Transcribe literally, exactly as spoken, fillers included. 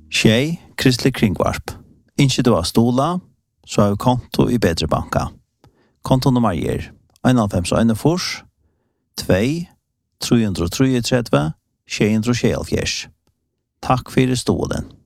Tjej, Kristelig Kringvarp. Ikke du har stola, så har vi konto i Bedre Banka. Kontonummer er en fem en fors, to, tre tre tre, tre, tre, tre, tre, Takk for stolen.